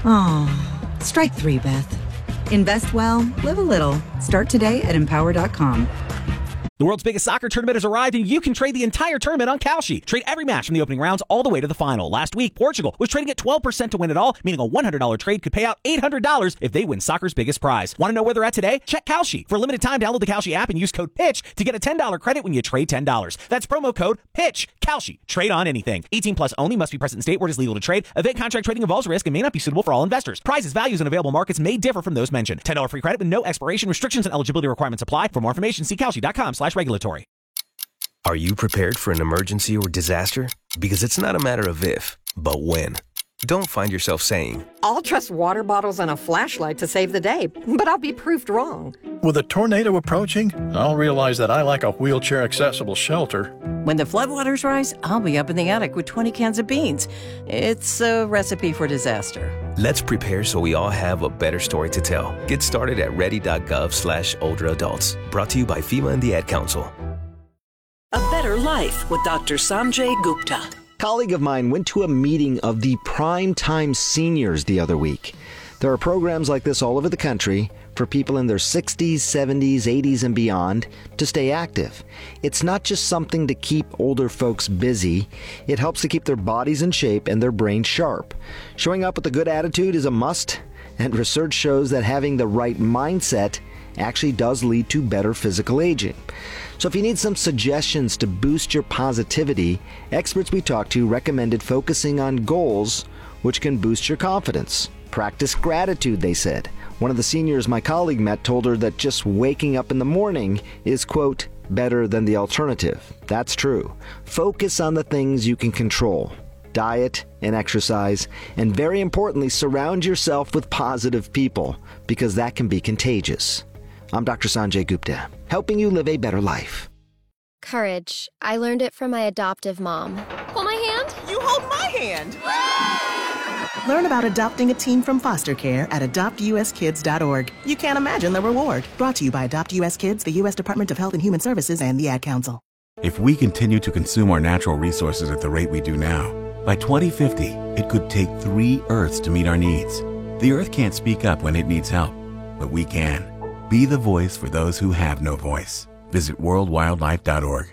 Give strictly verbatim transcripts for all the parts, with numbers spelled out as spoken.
Oh, strike three, Beth. Invest well, live a little. Start today at empower dot com. The world's biggest soccer tournament has arrived, and you can trade the entire tournament on Kalshi. Trade every match from the opening rounds all the way to the final. Last week, Portugal was trading at twelve percent to win it all, meaning a one hundred dollars trade could pay out eight hundred dollars if they win soccer's biggest prize. Want to know where they're at today? Check Kalshi. For a limited time, download the Kalshi app and use code PITCH to get a ten dollars credit when you trade ten dollars. That's promo code PITCH. Kalshi. Trade on anything. eighteen plus only. Must be present in state where it is legal to trade. Event contract trading involves risk and may not be suitable for all investors. Prices, values, and available markets may differ from those mentioned. ten dollars free credit with no expiration. Restrictions and eligibility requirements apply. For more information, see kalshi dot com slash regulatory. Are you prepared for an emergency or disaster? Because it's not a matter of if, but when. Don't find yourself saying, I'll trust water bottles and a flashlight to save the day, but I'll be proved wrong. With a tornado approaching, I'll realize that I like a wheelchair-accessible shelter. When the floodwaters rise, I'll be up in the attic with twenty cans of beans. It's a recipe for disaster. Let's prepare so we all have a better story to tell. Get started at ready.gov slash older adults. Brought to you by FEMA and the Ad Council. A Better Life with Doctor Sanjay Gupta. A colleague of mine went to a meeting of the Primetime Seniors the other week. There are programs like this all over the country for people in their sixties, seventies, eighties, and beyond to stay active. It's not just something to keep older folks busy. It helps to keep their bodies in shape and their brains sharp. Showing up with a good attitude is a must, and research shows that having the right mindset actually does lead to better physical aging. So if you need some suggestions to boost your positivity, experts we talked to recommended focusing on goals which can boost your confidence. Practice gratitude, they said. One of the seniors my colleague met told her that just waking up in the morning is, quote, better than the alternative. That's true. Focus on the things you can control. Diet and exercise, and very importantly, surround yourself with positive people, because that can be contagious. I'm Doctor Sanjay Gupta, helping you live a better life. Courage. I learned it from my adoptive mom. Hold my hand. You hold my hand. Learn about adopting a teen from foster care at adopt u s kids dot org. You can't imagine the reward. Brought to you by Adopt U S Kids, the U S Department of Health and Human Services, and the Ad Council. If we continue to consume our natural resources at the rate we do now, by twenty fifty, it could take three Earths to meet our needs. The Earth can't speak up when it needs help, but we can. Be the voice for those who have no voice. Visit world wildlife dot org.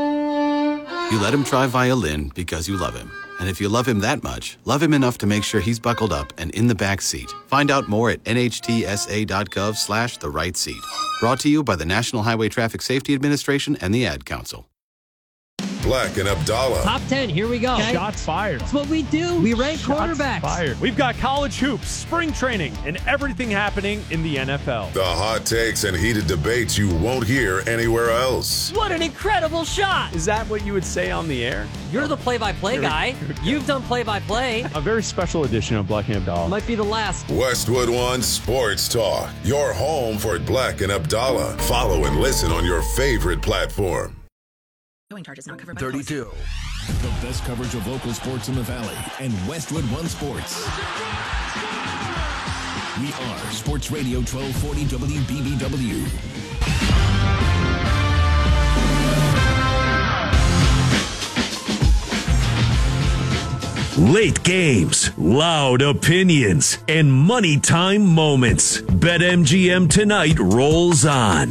You let him try violin because you love him. And if you love him that much, love him enough to make sure he's buckled up and in the back seat. Find out more at n h t s a dot gov slash the right seat. Brought to you by the National Highway Traffic Safety Administration and the Ad Council. Black and Abdallah. Top ten, here we go. Okay. Shots fired. That's what we do. We rank Shots quarterbacks. Fired. We've got college hoops, spring training, and everything happening in the N F L. The hot takes and heated debates you won't hear anywhere else. What an incredible shot. Is that what you would say on the air? You're the play-by-play guy. You've done play-by-play. A very special edition of Black and Abdallah. Might be the last. Westwood One Sports Talk. Your home for Black and Abdallah. Follow and listen on your favorite platform. Towing charges not covered by thirty-two. Policy. The best coverage of local sports in the Valley and Westwood One Sports. We are Sports Radio twelve forty W B B W. Late games, loud opinions, and money time moments. BetMGM Tonight rolls on.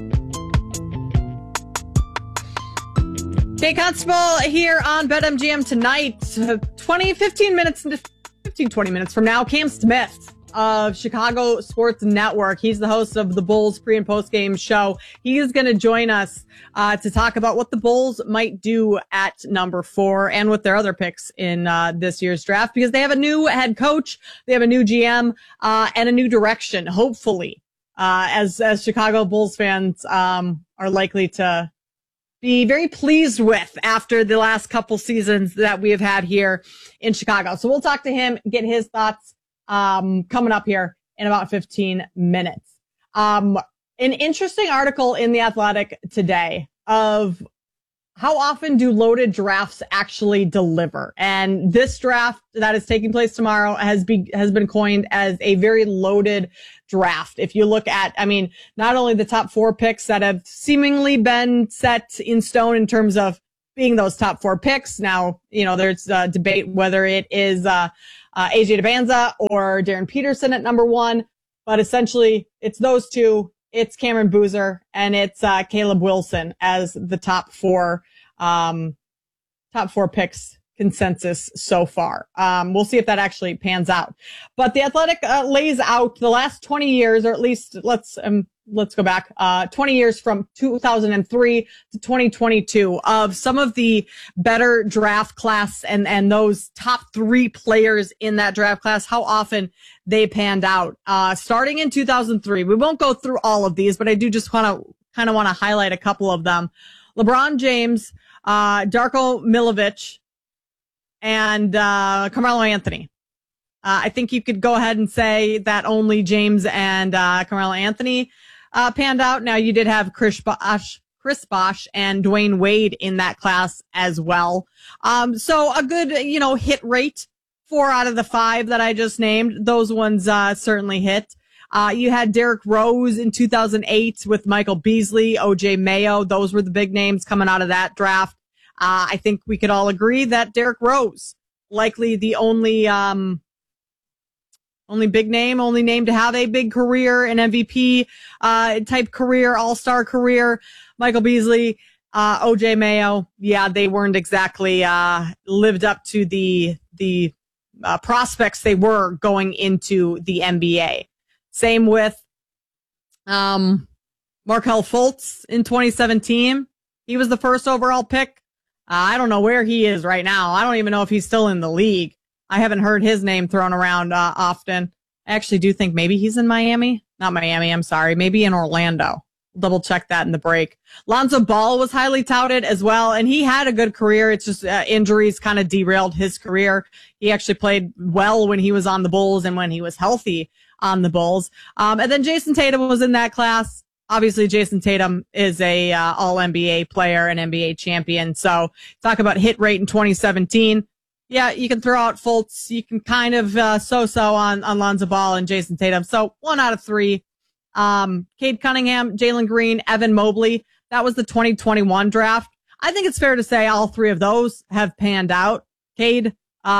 Jay Constable here on BetMGM Tonight. twenty, fifteen minutes, fifteen, twenty minutes from now, Cam Smith of Chicago Sports Network. He's the host of the Bulls pre and post game show. He is going to join us uh, to talk about what the Bulls might do at number four and with their other picks in uh, this year's draft, because they have a new head coach, they have a new G M, uh, and a new direction, hopefully, uh, as, as Chicago Bulls fans um, are likely to be very pleased with after the last couple seasons that we have had here in Chicago. So we'll talk to him, get his thoughts um, coming up here in about fifteen minutes. Um, an interesting article in The Athletic today of how often do loaded drafts actually deliver? And this draft that is taking place tomorrow has be, has been coined as a very loaded draft. If you look at, I mean, not only the top four picks that have seemingly been set in stone in terms of being those top four picks. Now, you know, there's a debate whether it is, uh, uh, A J DeBanza or Darren Peterson at number one. But essentially, it's those two. It's Cameron Boozer and it's uh, Caleb Wilson as the top four, um, top four picks consensus so far. Um, we'll see if that actually pans out. But the Athletic uh, lays out the last twenty years, or at least let's um, let's go back uh, twenty years from two thousand three to twenty twenty-two of some of the better draft class and and those top three players in that draft class, how often they panned out. Uh, starting in two thousand three, we won't go through all of these, but I do just want to kind of want to highlight a couple of them. LeBron James, uh, Darko Milicic, and uh, Carmelo Anthony. Uh, I think you could go ahead and say that only James and uh, Carmelo Anthony uh, panned out. Now, you did have Chris Bosh, Chris Bosh and Dwayne Wade in that class as well. Um, so a good, you know, hit rate. Four out of the five that I just named, those ones uh, certainly hit. Uh, you had Derrick Rose in two thousand eight with Michael Beasley, O J Mayo. Those were the big names coming out of that draft. Uh, I think we could all agree that Derrick Rose, likely the only, um, only big name, only name to have a big career, an M V P, uh, type career, all-star career. Michael Beasley, uh, O J Mayo. Yeah, they weren't exactly, uh, lived up to the, the, uh, prospects they were going into the N B A. Same with, um, Markelle Fultz in twenty seventeen. He was the first overall pick. Uh, I don't know where he is right now. I don't even know if he's still in the league. I haven't heard his name thrown around uh, often. I actually do think maybe he's in Miami. Not Miami, I'm sorry. Maybe in Orlando. Double check that in the break. Lonzo Ball was highly touted as well, and he had a good career. It's just uh, injuries kind of derailed his career. He actually played well when he was on the Bulls and when he was healthy on the Bulls. Um, and then Jason Tatum was in that class. Obviously, Jason Tatum is a uh, all N B A player, an N B A champion. So talk about hit rate in twenty seventeen. Yeah, you can throw out Fultz. You can kind of uh, so-so on, on Lonzo Ball and Jason Tatum. So one out of three. Um, Cade Cunningham, Jalen Green, Evan Mobley. That was the twenty twenty-one draft. I think it's fair to say all three of those have panned out. Cade, uh,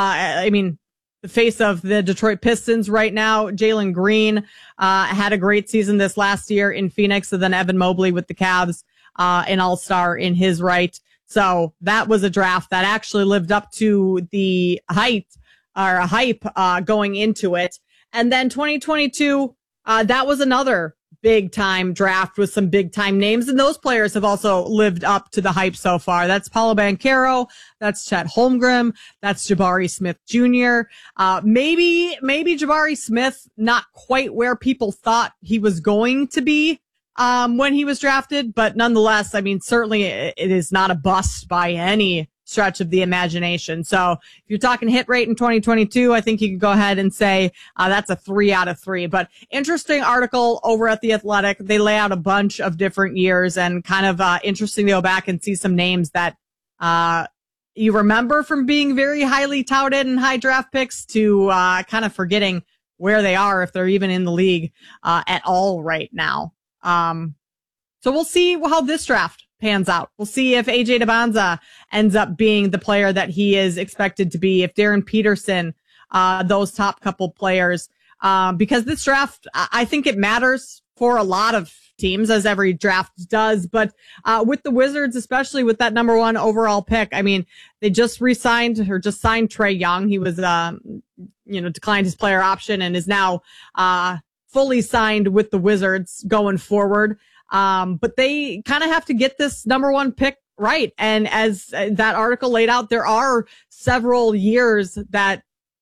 I mean, the face of the Detroit Pistons right now. Jalen Green, uh, had a great season this last year in Phoenix. And then Evan Mobley with the Cavs, uh, an all-star in his right. So that was a draft that actually lived up to the height or hype, uh, going into it. And then twenty twenty-two, uh, that was another big time draft with some big time names. And those players have also lived up to the hype so far. That's Paolo Banchero. That's Chet Holmgren. That's Jabari Smith Junior Uh, maybe, maybe Jabari Smith, not quite where people thought he was going to be, um, when he was drafted. But nonetheless, I mean, certainly it is not a bust by any stretch of the imagination. So if you're talking hit rate in twenty twenty-two, I think you could go ahead and say uh, that's a three out of three. But interesting article over at The Athletic. They lay out a bunch of different years and kind of uh, interesting to go back and see some names that uh, you remember from being very highly touted and high draft picks to uh, kind of forgetting where they are, if they're even in the league uh, at all right now. Um, so we'll see how this draft pans out. We'll see if A J DeBanza ends up being the player that he is expected to be, if Darren Peterson, uh, those top couple players, um, because this draft, I think it matters for a lot of teams, as every draft does. But, uh, with the Wizards, especially with that number one overall pick, I mean, they just re-signed or just signed Trae Young. He was, um, you know, declined his player option and is now, uh, fully signed with the Wizards going forward. Um, but they kind of have to get this number one pick right. And as uh, that article laid out, there are several years that,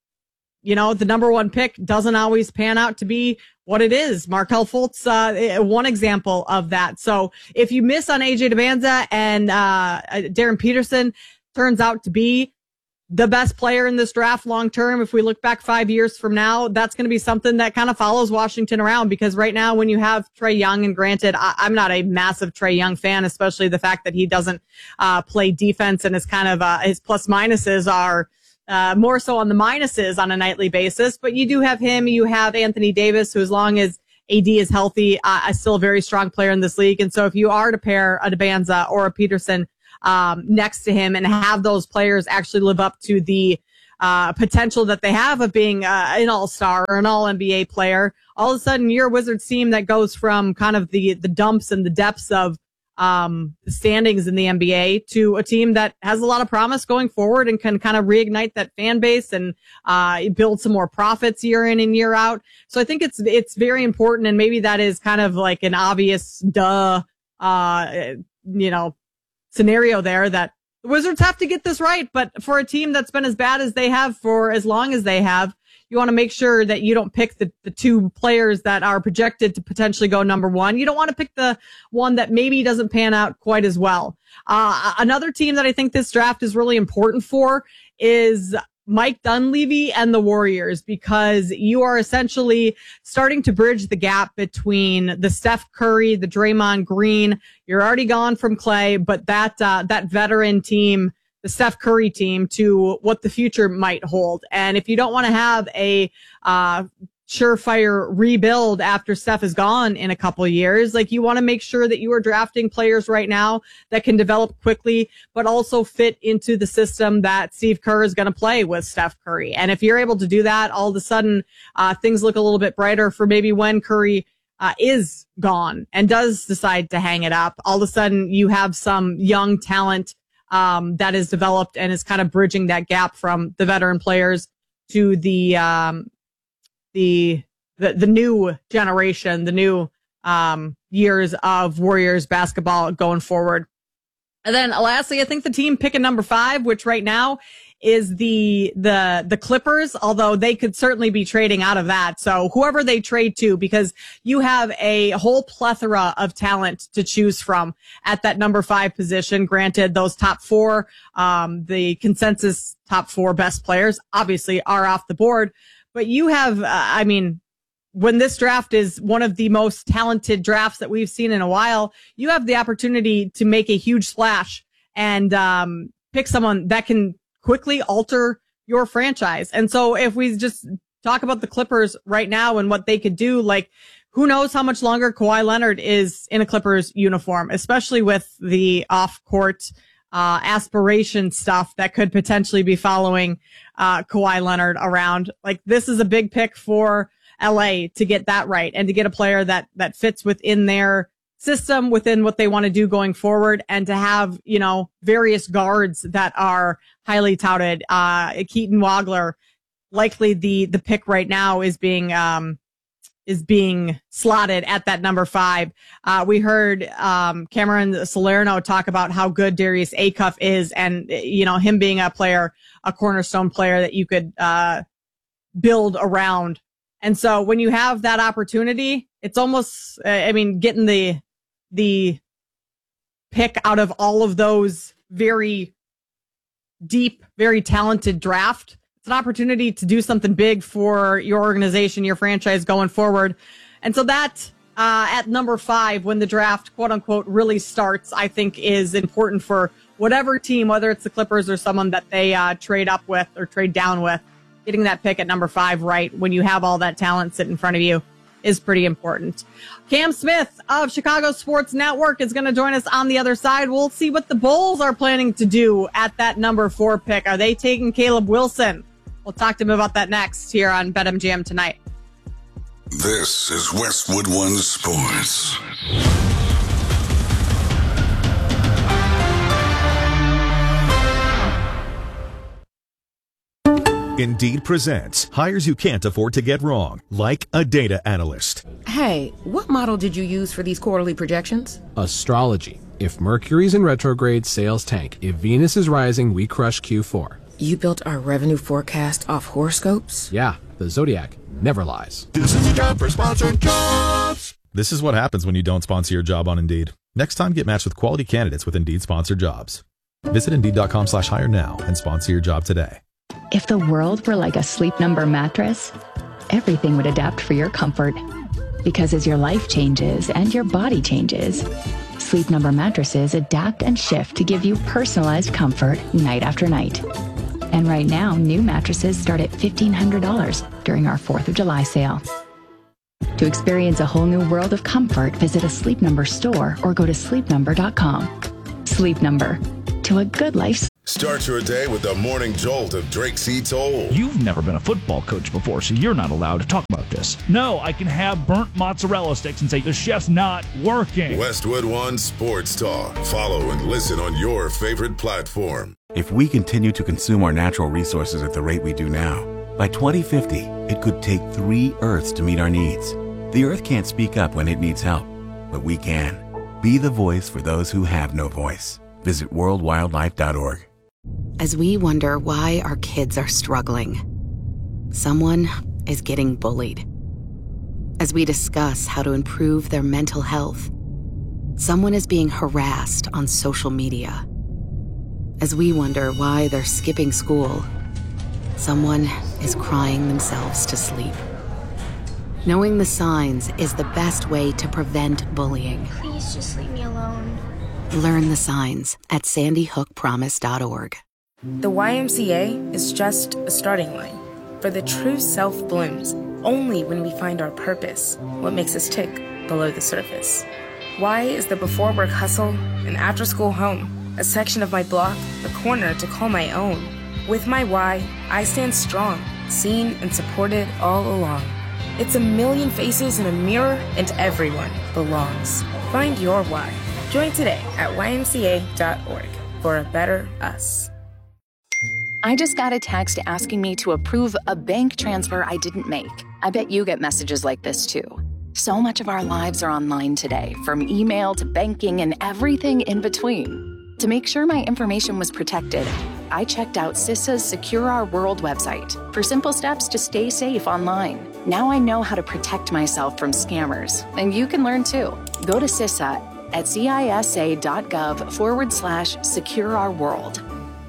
you know, the number one pick doesn't always pan out to be what it is. Markelle Fultz, uh, one example of that. So if you miss on A J DeBanza and, uh, Darren Peterson turns out to be the best player in this draft long term, if we look back five years from now, that's going to be something that kind of follows Washington around, because right now when you have Trae Young, and granted, I, I'm not a massive Trae Young fan, especially the fact that he doesn't uh play defense and is kind of uh his plus minuses are uh more so on the minuses on a nightly basis. But you do have him, you have Anthony Davis, who as long as A D is healthy, uh, is still a very strong player in this league. And so if you are to pair a DeBanza or a Peterson um, next to him and have those players actually live up to the, uh, potential that they have of being uh, an all-star or an all N B A player, all of a sudden you're a Wizards team that goes from kind of the, the dumps and the depths of um, the standings in the N B A to a team that has a lot of promise going forward and can kind of reignite that fan base and uh, build some more profits year in and year out. So I think it's it's very important, and maybe that is kind of like an obvious duh, uh, you know, scenario there that the Wizards have to get this right. But for a team that's been as bad as they have for as long as they have, you want to make sure that you don't pick the, the two players that are projected to potentially go number one. You don't want to pick the one that maybe doesn't pan out quite as well. Uh, another team that I think this draft is really important for is Mike Dunleavy and the Warriors, because you are essentially starting to bridge the gap between the Steph Curry, the Draymond Green. You're already gone from Clay, but that, uh, that veteran team, the Steph Curry team, to what the future might hold. And if you don't want to have a, uh, surefire rebuild after Steph is gone in a couple of years, like, you want to make sure that you are drafting players right now that can develop quickly, but also fit into the system that Steve Kerr is going to play with Steph Curry. And if you're able to do that, all of a sudden, uh, things look a little bit brighter for maybe when Curry uh, is gone and does decide to hang it up. All of a sudden, you have some young talent um, that is developed and is kind of bridging that gap from the veteran players to the, um, The, the the new generation, the new um, years of Warriors basketball going forward. And then lastly, I think the team picking number five, which right now is the the the Clippers, although they could certainly be trading out of that. So whoever they trade to, because you have a whole plethora of talent to choose from at that number five position. Granted, those top four, um, the consensus top four best players obviously are off the board. But you have, uh, I mean, when this draft is one of the most talented drafts that we've seen in a while, you have the opportunity to make a huge splash and um, pick someone that can quickly alter your franchise. And so if we just talk about the Clippers right now and what they could do, like, who knows how much longer Kawhi Leonard is in a Clippers uniform, especially with the off-court Uh, aspiration stuff that could potentially be following uh, Kawhi Leonard around. Like, this is a big pick for L A to get that right and to get a player that that fits within their system, within what they want to do going forward, and to have, you know, various guards that are highly touted. Uh, Keaton Wagler, likely the the pick right now, is being um, is being slotted at that number five. Uh, we heard, um, Cameron Salerno talk about how good Darius Acuff is, and, you know, him being a player, a cornerstone player that you could, uh, build around. And so when you have that opportunity, it's almost, I mean, getting the, the pick out of all of those very deep, very talented draft. It's an opportunity to do something big for your organization, your franchise going forward. And so that, uh, at number five, when the draft, quote unquote, really starts, I think is important for whatever team, whether it's the Clippers or someone that they, uh, trade up with or trade down with. Getting that pick at number five right when you have all that talent sit in front of you is pretty important. Cam Smith of Chicago Sports Network is going to join us on the other side. We'll see what the Bulls are planning to do at that number four pick. Are they taking Caleb Wilson? We'll talk to him about that next here on BetMGM Tonight. This is Westwood One Sports. Indeed presents hires you can't afford to get wrong, like a data analyst. Hey, what model did you use for these quarterly projections? Astrology. If Mercury's in retrograde, sales tank. If Venus is rising, we crush Q four. You built our revenue forecast off horoscopes? Yeah, the Zodiac never lies. This is a job for sponsored jobs. This is what happens when you don't sponsor your job on Indeed. Next time, get matched with quality candidates with Indeed sponsored jobs. Visit Indeed.com slash hire now and sponsor your job today. If the world were like a Sleep Number mattress, everything would adapt for your comfort. Because as your life changes and your body changes, Sleep Number mattresses adapt and shift to give you personalized comfort night after night. And right now, new mattresses start at fifteen hundred dollars during our fourth of July sale. To experience a whole new world of comfort, visit a Sleep Number store or go to sleep number dot com. Sleep Number, to a good life. Start your day with the morning jolt of Drake C. Toll. You've never been a football coach before, so you're not allowed to talk about this. No, I can have burnt mozzarella sticks and say the chef's not working. Westwood One Sports Talk. Follow and listen on your favorite platform. If we continue to consume our natural resources at the rate we do now, by twenty fifty, it could take three Earths to meet our needs. The Earth can't speak up when it needs help, but we can. Be the voice for those who have no voice. Visit world wildlife dot org. As we wonder why our kids are struggling, someone is getting bullied. As we discuss how to improve their mental health, someone is being harassed on social media. As we wonder why they're skipping school, someone is crying themselves to sleep. Knowing the signs is the best way to prevent bullying. Please just leave me alone. Learn the signs at sandy hook promise dot org. The Y M C A is just a starting line, for the true self blooms only when we find our purpose, what makes us tick below the surface. Y is the before work hustle, an after school home, a section of my block, a corner to call my own. With my Y, I stand strong, seen and supported all along. It's a million faces in a mirror, and everyone belongs. Find your why. Join today at Y M C A dot org for a better us. I just got a text asking me to approve a bank transfer I didn't make. I bet you get messages like this too. So much of our lives are online today, from email to banking and everything in between. To make sure my information was protected, I checked out CISA's Secure Our World website for simple steps to stay safe online. Now I know how to protect myself from scammers, and you can learn too. Go to CISA at cisa.gov forward slash secure our world.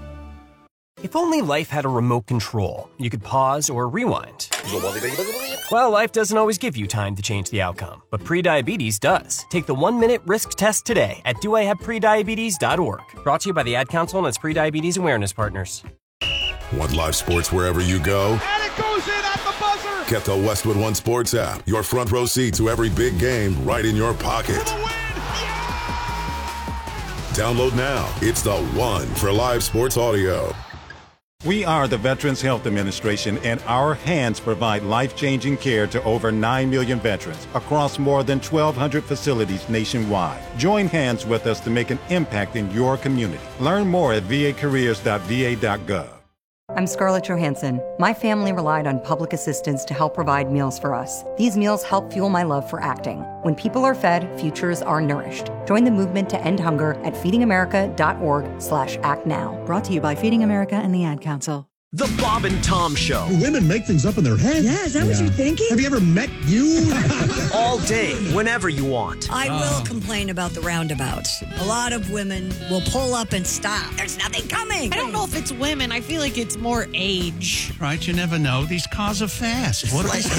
If only life had a remote control, you could pause or rewind. Well, life doesn't always give you time to change the outcome, but prediabetes does. Take the one-minute risk test today at do I have prediabetes dot org. Brought to you by the Ad Council and its prediabetes awareness partners. Want live sports wherever you go? And it goes in at the buzzer! Get the Westwood One Sports app. Your front row seat to every big game right in your pocket. Download now. It's the one for live sports audio. We are the Veterans Health Administration, and our hands provide life-changing care to over nine million veterans across more than twelve hundred facilities nationwide. Join hands with us to make an impact in your community. Learn more at v a careers dot v a dot gov. I'm Scarlett Johansson. My family relied on public assistance to help provide meals for us. These meals help fuel my love for acting. When people are fed, futures are nourished. Join the movement to end hunger at feeding america dot org slash act now. Brought to you by Feeding America and the Ad Council. The Bob and Tom Show. Women make things up in their head. Yeah, is that yeah. what you're thinking? Have you ever met you? All day, whenever you want. I will uh. complain about the roundabouts. A lot of women will pull up and stop. There's nothing coming. I don't know if it's women. I feel like it's more age. Right, you never know. These cars are fast. What like,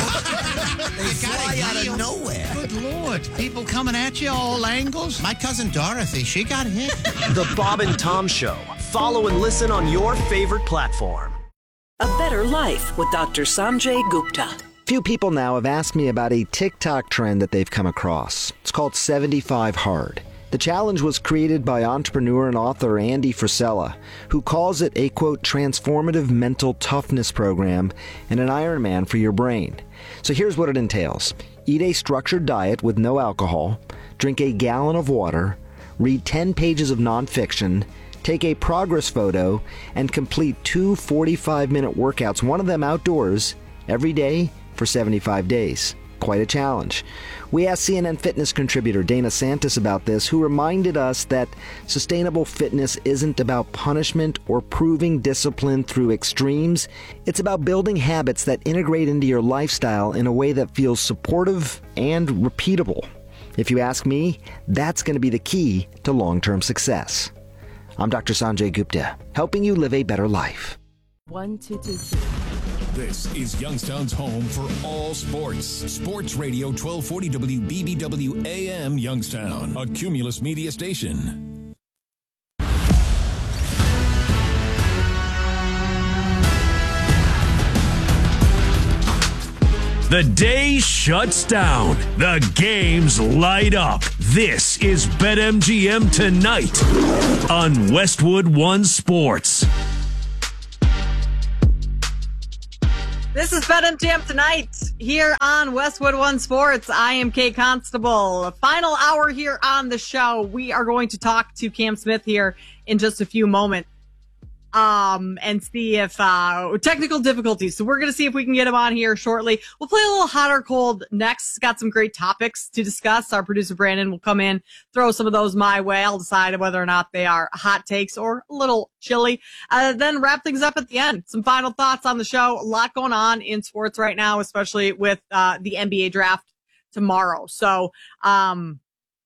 they fly out of nowhere. Good Lord. People coming at you all angles. My cousin Dorothy, she got hit. The Bob and Tom Show. Follow and listen on your favorite platform. A Better Life with Doctor Sanjay Gupta. Few people now have asked me about a TikTok trend that they've come across. It's called seventy-five hard. The challenge was created by entrepreneur and author Andy Frisella, who calls it a, quote, transformative mental toughness program and an Ironman for your brain. So here's what it entails. Eat a structured diet with no alcohol, drink a gallon of water, read ten pages of nonfiction, take a progress photo, and complete two forty-five minute workouts, one of them outdoors, every day for seventy-five days. Quite a challenge. We asked C N N Fitness contributor Dana Santis about this, who reminded us that sustainable fitness isn't about punishment or proving discipline through extremes. It's about building habits that integrate into your lifestyle in a way that feels supportive and repeatable. If you ask me, that's going to be the key to long-term success. I'm Doctor Sanjay Gupta, helping you live a better life. One, two, two, two. This is Youngstown's home for all sports. Sports Radio twelve forty W B B W A M Youngstown, a Cumulus media station. The day shuts down. The games light up. This is BetMGM Tonight on Westwood One Sports. This is BetMGM Tonight here on Westwood One Sports. I am Kate Constable. Final hour here on the show. We are going to talk to Cam Smith here in just a few moments um, and see if uh, technical difficulties. So we're going to see if we can get him on here shortly. We'll play a little hot or cold next. Got some great topics to discuss. Our producer Brandon will come in, throw some of those my way. I'll decide whether or not they are hot takes or a little chilly. Uh, then wrap things up at the end. Some final thoughts on the show. A lot going on in sports right now, especially with uh, the N B A draft tomorrow. So um,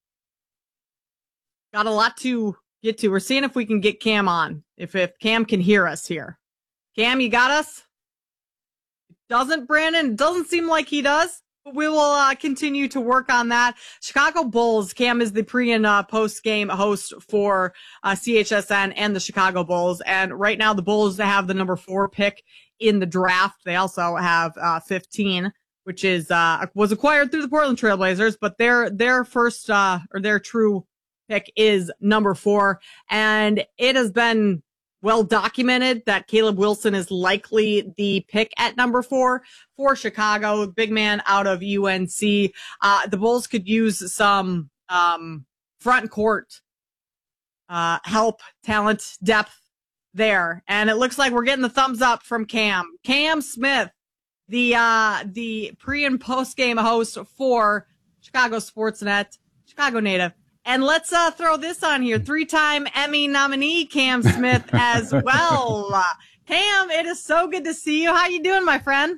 got a lot to get to. We're seeing if we can get Cam on, if if Cam can hear us here. Cam, you got us? Doesn't Brandon? Doesn't seem like he does. But we will uh, continue to work on that. Chicago Bulls. Cam is the pre and uh, post game host for uh, C H S N and the Chicago Bulls. And right now the Bulls have the number four pick in the draft. They also have uh, fifteen, which is uh, was acquired through the Portland Trailblazers. But their their first uh, or their true pick is number four, and it has been well documented that Caleb Wilson is likely the pick at number four for Chicago. Big man out of U N C. Uh, the Bulls could use some um, front court uh, help, talent, depth there, and it looks like we're getting the thumbs up from Cam. Cam Smith, the uh, the pre and post game host for Chicago Sportsnet, Chicago native. And let's uh, throw this on here. Three-time Emmy nominee Cam Smith as well. Uh, Cam, it is so good to see you. How you doing, my friend?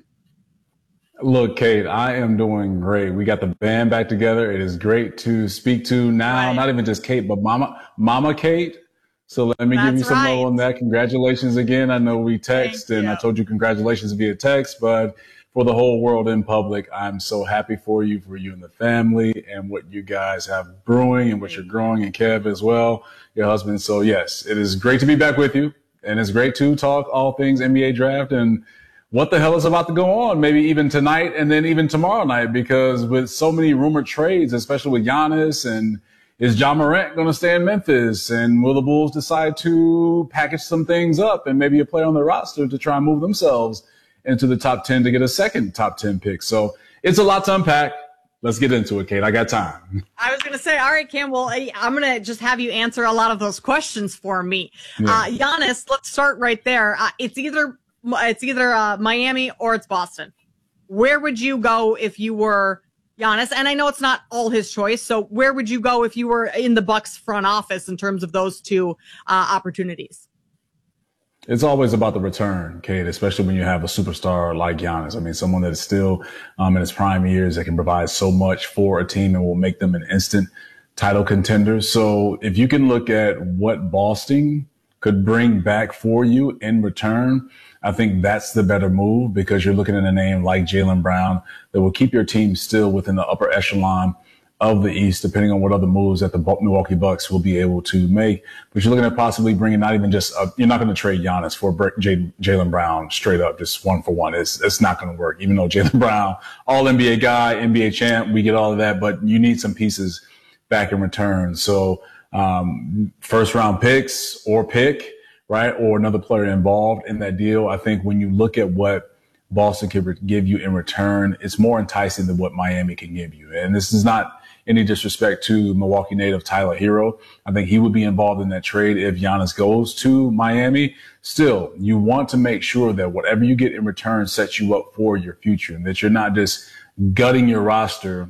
Look, Kate, I am doing great. We got the band back together. It is great to speak to now, right. Not even just Kate, but Mama, Mama Kate. So let me That's give you some right. love on that. Congratulations again. I know we text, Thank and you. I told you congratulations via text, but for the whole world in public, I'm so happy for you, for you and the family, and what you guys have brewing and what you're growing, and Kev as well, your husband. So yes, it is great to be back with you, and it's great to talk all things N B A draft and what the hell is about to go on, maybe even tonight and then even tomorrow night, because with so many rumored trades, especially with Giannis, and is Ja Morant going to stay in Memphis, and will the Bulls decide to package some things up and maybe a player on the roster to try and move themselves into the top ten to get a second top ten pick. So it's a lot to unpack. Let's get into it, Kate. I got time. I was going to say, all right, Cam, well, I'm going to just have you answer a lot of those questions for me. Yeah. Uh, Giannis, let's start right there. Uh, it's either, it's either uh, Miami or it's Boston. Where would you go if you were Giannis? And I know it's not all his choice. So where would you go if you were in the Bucks front office in terms of those two uh, opportunities? It's always about the return, Kate, especially when you have a superstar like Giannis. I mean, someone that is still um, in his prime years that can provide so much for a team and will make them an instant title contender. So if you can look at what Boston could bring back for you in return, I think that's the better move, because you're looking at a name like Jaylen Brown that will keep your team still within the upper echelon of the East, depending on what other moves that the Milwaukee Bucks will be able to make. But you're looking at possibly bringing not even just a, you're not going to trade Giannis for Jaylen Brown straight up, just one for one. It's it's not going to work. Even though Jaylen Brown, all N B A guy, N B A champ, we get all of that, but you need some pieces back in return. So um, first round picks or pick, right, or another player involved in that deal. I think when you look at what Boston can give you in return, it's more enticing than what Miami can give you. And this is not any disrespect to Milwaukee native Tyler Hero. I think he would be involved in that trade if Giannis goes to Miami. Still, you want to make sure that whatever you get in return sets you up for your future, and that you're not just gutting your roster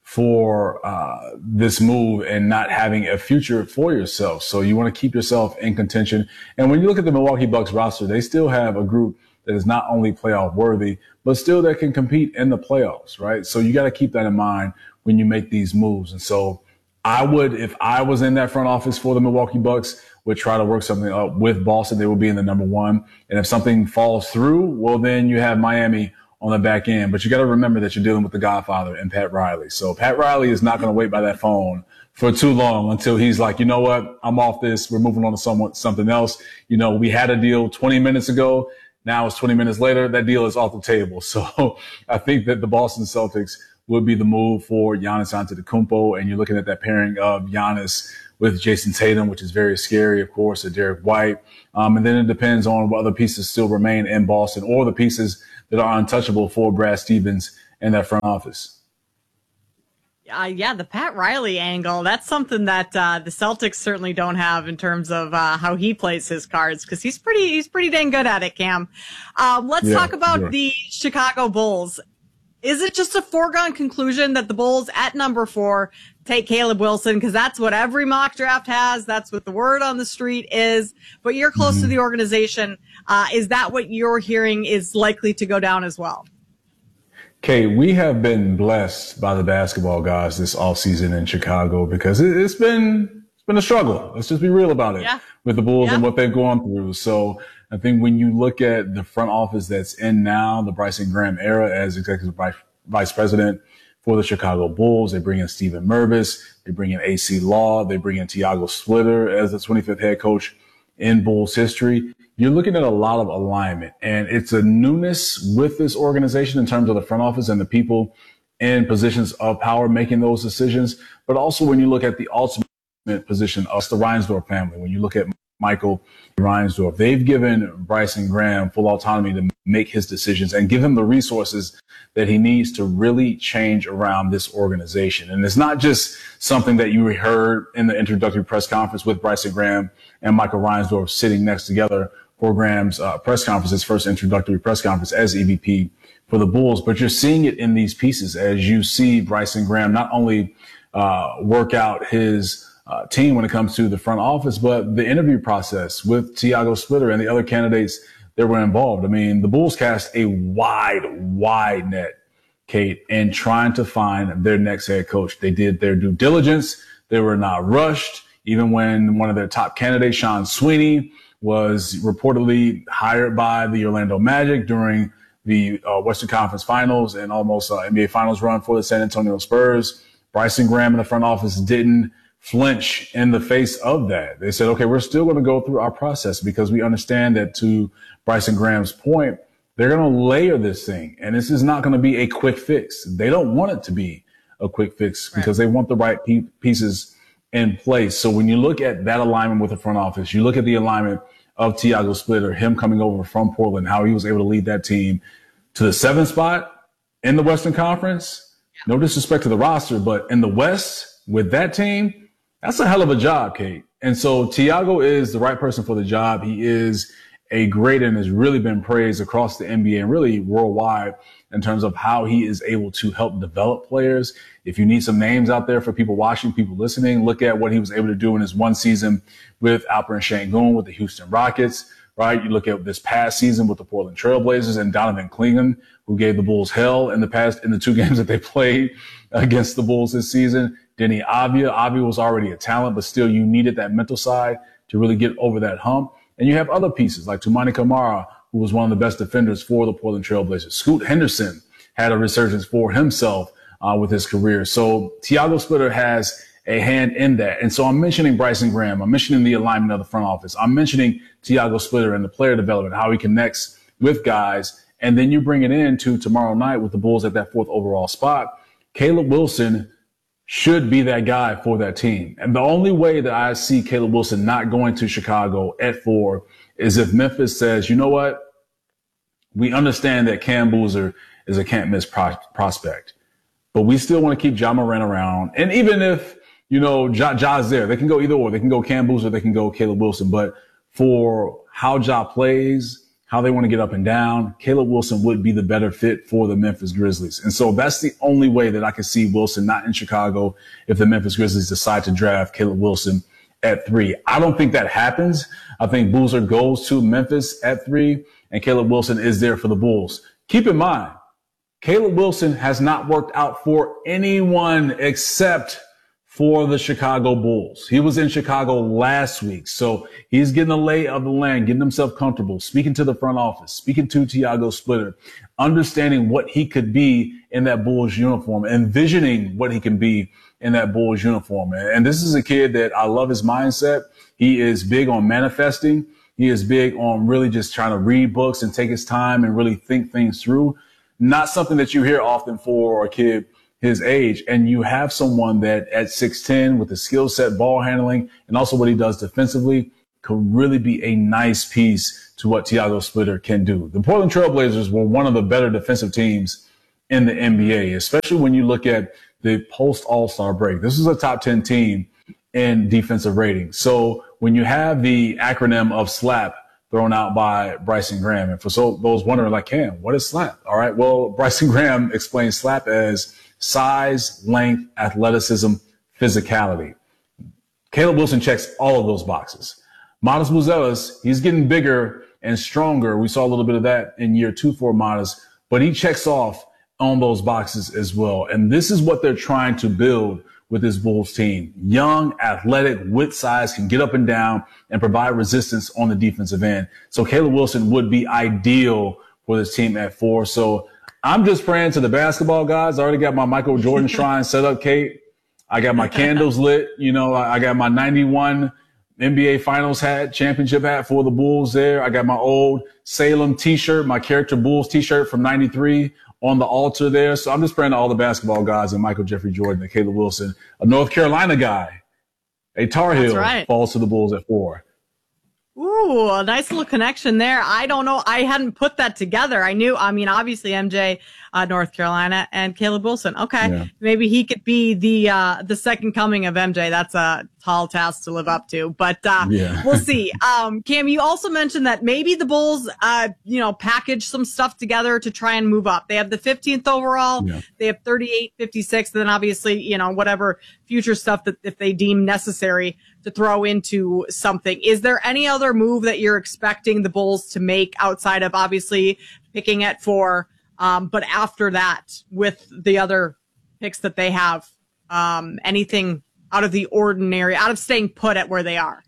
for uh, this move and not having a future for yourself. So you want to keep yourself in contention. And when you look at the Milwaukee Bucks roster, they still have a group that is not only playoff worthy, but still that can compete in the playoffs, right? So you got to keep that in mind when you make these moves. And so I would, if I was in that front office for the Milwaukee Bucks, would try to work something up with Boston. They will be in the number one. And if something falls through, well, then you have Miami on the back end. But you got to remember that you're dealing with the Godfather and Pat Riley. So Pat Riley is not going to wait by that phone for too long until he's like, you know what, I'm off this. We're moving on to someone, something else. You know, we had a deal twenty minutes ago. Now it's twenty minutes later. That deal is off the table. So I think that the Boston Celtics would be the move for Giannis Antetokounmpo. And you're looking at that pairing of Giannis with Jason Tatum, which is very scary, of course, at Derek White. Um, and then it depends on what other pieces still remain in Boston or the pieces that are untouchable for Brad Stevens in that front office. Uh, yeah, the Pat Riley angle, that's something that uh, the Celtics certainly don't have in terms of uh, how he plays his cards, because he's pretty he's pretty dang good at it, Cam. Um, let's yeah, talk about sure. the Chicago Bulls. Is it just a foregone conclusion that the Bulls at number four take Caleb Wilson? Because that's what every mock draft has. That's what the word on the street is. But you're close mm-hmm. to the organization. Uh, is that what you're hearing is likely to go down as well? Kate, we have been blessed by the basketball guys this offseason in Chicago because it, it's been it's been a struggle. Let's just be real about it yeah. with the Bulls yeah. and what they've gone through. So I think when you look at the front office that's in now, the Bryson Graham era as executive vice president for the Chicago Bulls, they bring in Steven Mervis, they bring in A C Law, they bring in Tiago Splitter as the twenty-fifth head coach in Bulls history. You're looking at a lot of alignment, and it's a newness with this organization in terms of the front office and the people in positions of power making those decisions. But also when you look at the ultimate position of the Reinsdorf family, when you look at Michael Reinsdorf, they've given Bryson Graham full autonomy to make his decisions and give him the resources that he needs to really change around this organization. And it's not just something that you heard in the introductory press conference with Bryson Graham and Michael Reinsdorf sitting next together for Graham's uh, press conference, his first introductory press conference as E V P for the Bulls. But you're seeing it in these pieces as you see Bryson Graham not only uh, work out his uh, team when it comes to the front office, but the interview process with Tiago Splitter and the other candidates that were involved. I mean, the Bulls cast a wide, wide net, Kate, in trying to find their next head coach. They did their due diligence. They were not rushed. Even when one of their top candidates, Sean Sweeney, was reportedly hired by the Orlando Magic during the uh, Western Conference Finals and almost uh, N B A Finals run for the San Antonio Spurs. Bryson Graham in the front office didn't flinch in the face of that. They said, okay, we're still going to go through our process because we understand that, to Bryson Graham's point, they're going to layer this thing. And this is not going to be a quick fix. They don't want it to be a quick fix because right. they want the right pe- pieces in place. So when you look at that alignment with the front office, you look at the alignment of Tiago Splitter, him coming over from Portland, how he was able to lead that team to the seventh spot in the Western Conference. No disrespect to the roster, but in the West with that team, that's a hell of a job, Kate. And so Tiago is the right person for the job. He is a great and has really been praised across the N B A and really worldwide in terms of how he is able to help develop players. If you need some names out there for people watching, people listening, look at what he was able to do in his one season with Alperen Sengun with the Houston Rockets, right? You look at this past season with the Portland Trail Blazers and Donovan Clingan, who gave the Bulls hell in the past, in the two games that they played against the Bulls this season. Denny Avia. Avia was already a talent, but still you needed that mental side to really get over that hump. And you have other pieces like Toumani Camara, who was one of the best defenders for the Portland Trail Blazers. Scoot Henderson had a resurgence for himself uh, with his career. So Tiago Splitter has a hand in that. And so I'm mentioning Bryson Graham. I'm mentioning the alignment of the front office. I'm mentioning Tiago Splitter and the player development, how he connects with guys. And then you bring it in to tomorrow night with the Bulls at that fourth overall spot. Caleb Wilson should be that guy for that team. And the only way that I see Caleb Wilson not going to Chicago at four is if Memphis says, you know what? We understand that Cam Boozer is a can't miss pro- prospect, but we still want to keep Ja Morant around. And even if, you know, Ja, Ja's there, they can go either or. They can go Cam Boozer, they can go Caleb Wilson. But for how Ja plays, how they want to get up and down, Caleb Wilson would be the better fit for the Memphis Grizzlies. And so that's the only way that I can see Wilson not in Chicago if the Memphis Grizzlies decide to draft Caleb Wilson at three. I don't think that happens. I think Boozer goes to Memphis at three and Caleb Wilson is there for the Bulls. Keep in mind, Caleb Wilson has not worked out for anyone except for the Chicago Bulls. He was in Chicago last week. So he's getting the lay of the land, getting himself comfortable, speaking to the front office, speaking to Tiago Splitter, understanding what he could be in that Bulls uniform, envisioning what he can be in that Bulls uniform. And this is a kid that I love his mindset. He is big on manifesting. He is big on really just trying to read books and take his time and really think things through. Not something that you hear often for a kid his age. And you have someone that at six ten with the skill set, ball handling, and also what he does defensively could really be a nice piece to what Tiago Splitter can do. The Portland Trailblazers were one of the better defensive teams in the N B A, especially when you look at the post All-Star break. This is a top ten team in defensive rating. So when you have the acronym of SLAP thrown out by Bryson Graham, and for so those wondering like, Cam, what is SLAP? All right. Well, Bryson Graham explains SLAP as size, length, athleticism, physicality. Caleb Wilson checks all of those boxes. Modest Buzelis, he's getting bigger and stronger. We saw a little bit of that in year two for Modest, but he checks off on those boxes as well. And this is what they're trying to build with this Bulls team. Young, athletic, with size, can get up and down and provide resistance on the defensive end. So Caleb Wilson would be ideal for this team at four. So I'm just praying to the basketball guys. I already got my Michael Jordan shrine set up, Kate. I got my candles lit. You know, I got my ninety-one N B A Finals hat, championship hat for the Bulls there. I got my old Salem t-shirt, my character Bulls t-shirt from ninety-three on the altar there. So I'm just praying to all the basketball guys and Michael Jeffrey Jordan and Caleb Wilson, a North Carolina guy, a Tar Heel, right, falls to the Bulls at four. Ooh, a nice little connection there. I don't know. I hadn't put that together. I knew, I mean, obviously M J, uh, North Carolina, and Caleb Wilson. Okay. Yeah. Maybe he could be the, uh, the second coming of M J. That's a tall task to live up to, but, uh, yeah. We'll see. Um, Cam, you also mentioned that maybe the Bulls, uh, you know, package some stuff together to try and move up. They have the fifteenth overall. Yeah. They have thirty-eight, fifty-six, and then obviously, you know, whatever future stuff that if they deem necessary to throw into something. Is there any other move that you're expecting the Bulls to make outside of obviously picking at four? Um, but after that, with the other picks that they have, um, anything out of the ordinary, out of staying put at where they are?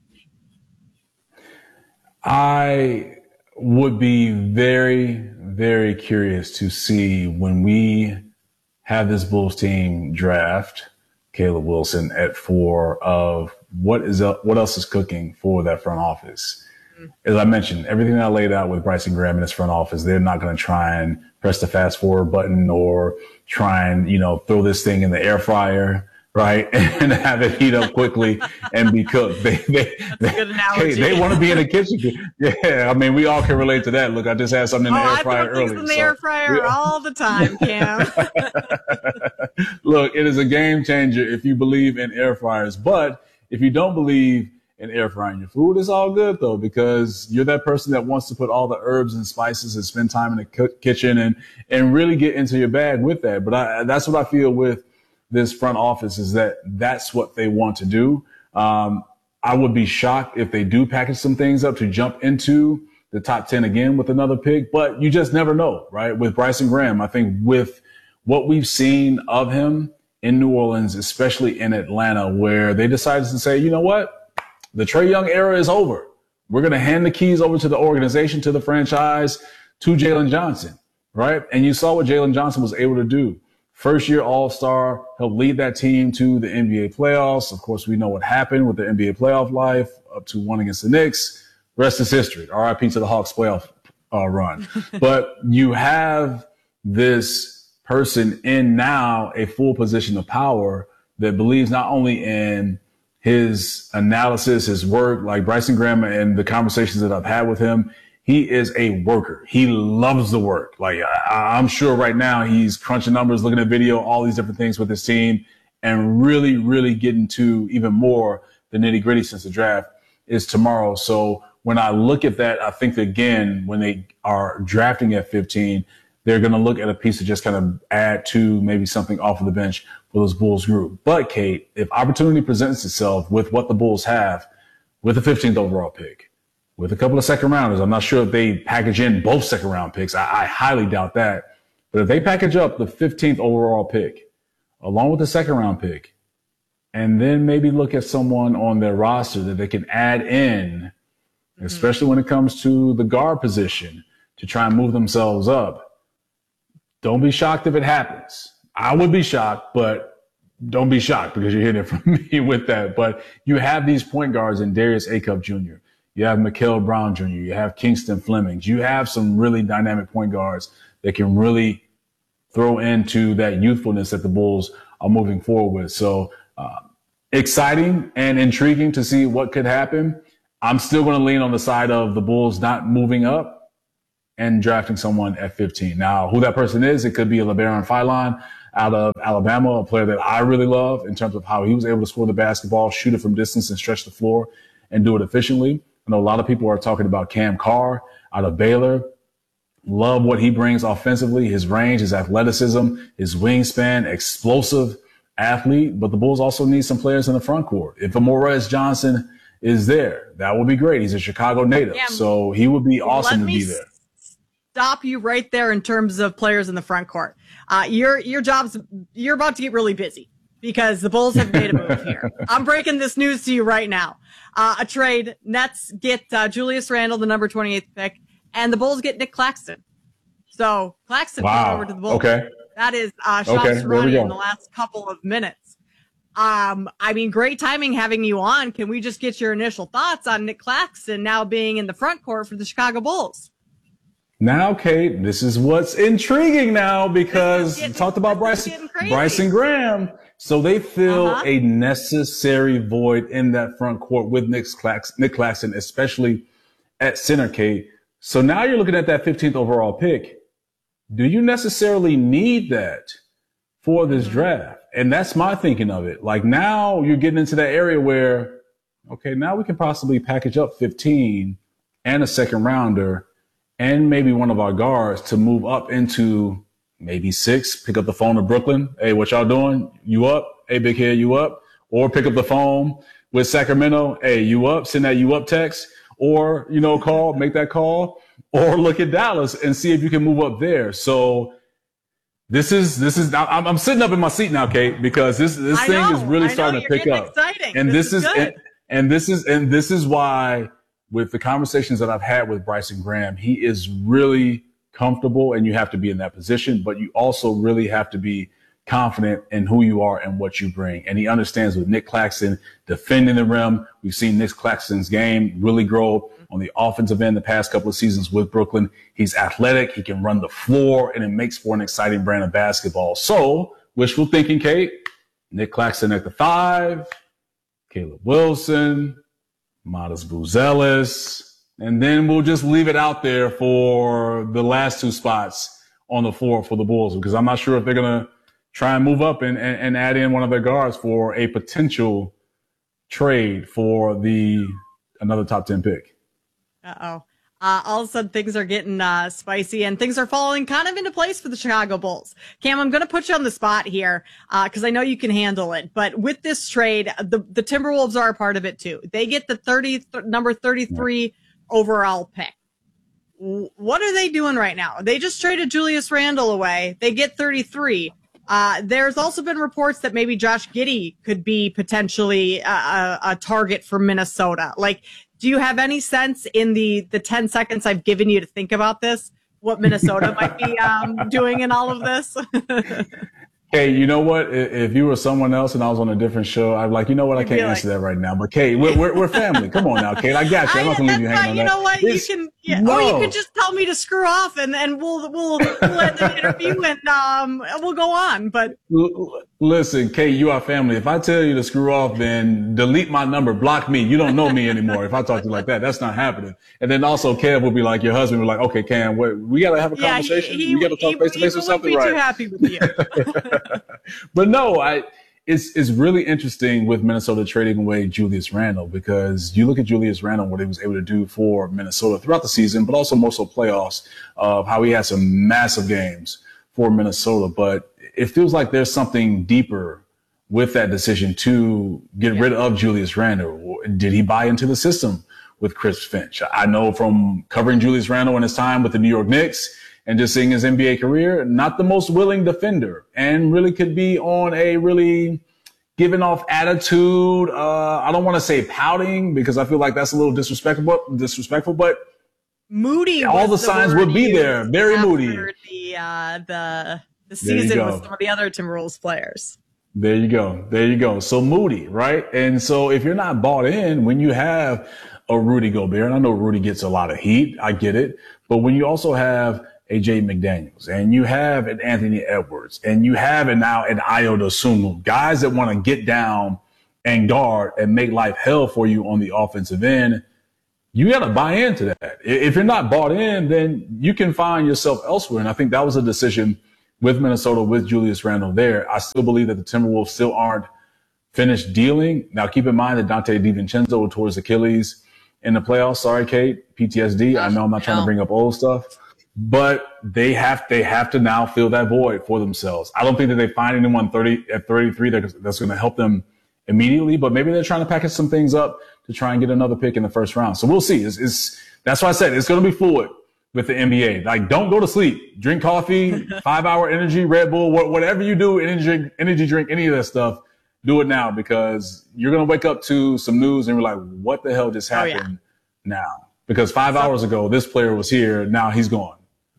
I would be very, very curious to see when we have this Bulls team draft Caleb Wilson at four of what is up, what else is cooking for that front office. Mm-hmm. As I mentioned, everything that I laid out with Bryson Graham in his front office, they're not going to try and press the fast forward button or try and, you know, throw this thing in the air fryer, right? And have it heat up quickly and be cooked. They, they, That's a good analogy. They, they want to be in the kitchen. Yeah. I mean, we all can relate to that. Look, I just had something in the oh, air fryer earlier. I put things in the so, air fryer yeah. all the time, Cam. Look, it is a game changer if you believe in air fryers, but if you don't believe in air frying your food, it's all good though, because you're that person that wants to put all the herbs and spices and spend time in the co- kitchen and, and really get into your bag with that. But I, that's what I feel with this front office is that that's what they want to do. Um, I would be shocked if they do package some things up to jump into the top ten again with another pick, but you just never know, right? With Bryson Graham, I think with what we've seen of him in New Orleans, especially in Atlanta, where they decided to say, you know what? The Trae Young era is over. We're going to hand the keys over to the organization, to the franchise, to Jalen Johnson, right? And you saw what Jalen Johnson was able to do. First year All-Star, helped lead that team to the N B A playoffs. Of course, we know what happened with the N B A playoff life, up to one against the Knicks. Rest is history. R I P to the Hawks playoff uh, run. But you have this person in now a full position of power that believes not only in his analysis, his work, like Bryson Graham and the conversations that I've had with him, he is a worker. He loves the work. Like I, I'm sure right now he's crunching numbers, looking at video, all these different things with his team and really, really getting to even more the nitty gritty since the draft is tomorrow. So when I look at that, I think that again, when they are drafting at fifteen, they're going to look at a piece to just kind of add to maybe something off of the bench for this Bulls group. But Kate, if opportunity presents itself with what the Bulls have with the fifteenth overall pick, with a couple of second rounders, I'm not sure if they package in both second round picks. I, I highly doubt that. But if they package up the fifteenth overall pick along with the second round pick, and then maybe look at someone on their roster that they can add in, mm-hmm. especially when it comes to the guard position to try and move themselves up. Don't be shocked if it happens. I would be shocked, but don't be shocked because you're hearing it from me with that. But you have these point guards in Darius Acup Junior You have Mikael Brown Junior You have Kingston Flemings. You have some really dynamic point guards that can really throw into that youthfulness that the Bulls are moving forward with. So uh, exciting and intriguing to see what could happen. I'm still going to lean on the side of the Bulls not moving up and drafting someone at fifteen. Now, who that person is, it could be a LeBaron Philon out of Alabama, a player that I really love in terms of how he was able to score the basketball, shoot it from distance, and stretch the floor and do it efficiently. I know a lot of people are talking about Cam Carr out of Baylor. Love what he brings offensively, his range, his athleticism, his wingspan, explosive athlete. But the Bulls also need some players in the front court. If Morez Johnson is there, that would be great. He's a Chicago native, yeah, so he would be awesome to be there. Stop you right there in terms of players in the front court. Uh, your your job's you're about to get really busy because the Bulls have made a move here. I'm breaking this news to you right now. Uh, a trade. Nets get uh, Julius Randle, the number twenty-eighth pick, and the Bulls get Nick Claxton. So Claxton wow. came over to the Bulls. Okay. That is uh, shots okay. running in the last couple of minutes. Um, I mean, great timing having you on. Can we just get your initial thoughts on Nick Claxton now being in the front court for the Chicago Bulls? Now, Kate, this is what's intriguing now because we talked about Bryson, Bryson Graham. So they fill uh-huh. a necessary void in that front court with Nick Claxton, Nick Claxton, especially at center, Kate. So now you're looking at that fifteenth overall pick. Do you necessarily need that for this draft? And that's my thinking of it. Like now you're getting into that area where, okay, now we can possibly package up fifteen and a second rounder and maybe one of our guards to move up into maybe six, pick up the phone to Brooklyn. Hey, what y'all doing? You up? Hey, big head, you up? Or pick up the phone with Sacramento. Hey, you up? Send that you up text or, you know, call, make that call or look at Dallas and see if you can move up there. So this is, this is, I'm, I'm sitting up in my seat now, Kate, because this, this I thing know, is really I starting know, to pick up. Exciting. And this, this, is, is and, and this is, and this is why, with the conversations that I've had with Bryson Graham, he is really comfortable and you have to be in that position, but you also really have to be confident in who you are and what you bring. And he understands with Nick Claxton defending the rim. We've seen Nick Claxton's game really grow on the offensive end the past couple of seasons with Brooklyn. He's athletic. He can run the floor and it makes for an exciting brand of basketball. So wishful thinking, Kate, Nick Claxton at the five, Caleb Wilson, Modest Buzelis, and then we'll just leave it out there for the last two spots on the floor for the Bulls, because I'm not sure if they're going to try and move up and, and, and add in one of their guards for a potential trade for the another top ten pick. Uh-oh. Uh, all of a sudden things are getting uh, spicy and things are falling kind of into place for the Chicago Bulls. Cam, I'm going to put you on the spot here because uh, I know you can handle it. But with this trade, the, the Timberwolves are a part of it too. They get the thirty th- number thirty-three yeah. overall pick. What are they doing right now? They just traded Julius Randle away. They get thirty-three. Uh, there's also been reports that maybe Josh Giddey could be potentially a, a, a target for Minnesota. Like, do you have any sense in the, the ten seconds I've given you to think about this, what Minnesota might be um, doing in all of this? Hey, you know what? If you were someone else and I was on a different show, I'd be like, you know what? I can't like, answer that right now. But Kate, we're, we're, we're family. Come on now, Kate. I got you. I'm not going to leave you hanging on you that. You know what? It's, you can, yeah, no. Or you could just tell me to screw off and, and we'll, we'll, we'll end the interview and um, we'll go on. But listen, Kate, you are family. If I tell you to screw off, then delete my number, block me. You don't know me anymore. If I talk to you like that, that's not happening. And then also Kev will be like, your husband will be like, okay, Cam, wait, we got to have a yeah, conversation. He, he, we got to talk face to face or something, right? He wouldn't be too happy with you. But no, I, it's, it's really interesting with Minnesota trading away Julius Randle, because you look at Julius Randle, what he was able to do for Minnesota throughout the season, but also more so playoffs, of how he had some massive games for Minnesota. But it feels like there's something deeper with that decision to get yeah. rid of Julius Randle. Did he buy into the system with Chris Finch? I know from covering Julius Randle in his time with the New York Knicks, and just seeing his N B A career, not the most willing defender, and really could be on a really giving off attitude. Uh, I don't want to say pouting, because I feel like that's a little disrespectful, disrespectful, but moody. All the signs would be there. Very moody. The, uh, the, the season with some of the other Timberwolves players. There you go. There you go. So moody, right? And so if you're not bought in, when you have a Rudy Gobert, and I know Rudy gets a lot of heat, I get it. But when you also have a Jay McDaniels, and you have an Anthony Edwards, and you have an now an Ayo Dosunmu, guys that want to get down and guard and make life hell for you on the offensive end, you got to buy into that. If you're not bought in, then you can find yourself elsewhere. And I think that was a decision with Minnesota, with Julius Randle there. I still believe that the Timberwolves still aren't finished dealing. Now, keep in mind that Dante DiVincenzo tore his Achilles in the playoffs. Sorry, Kate, P T S D. I know I'm not trying to bring up old stuff, but they have they have to now fill that void for themselves. I don't think that they find anyone thirty at thirty-three that, that's going to help them immediately, but maybe they're trying to package some things up to try and get another pick in the first round. So we'll see. It's, it's that's why I said it's going to be fluid with the N B A. Like, don't go to sleep. Drink coffee, five hour energy, Red Bull, whatever you do, energy drink, energy drink, any of that stuff. Do it now, because you're going to wake up to some news and you're like, what the hell just happened oh, yeah. now? Because five so, hours ago, this player was here. Now he's gone.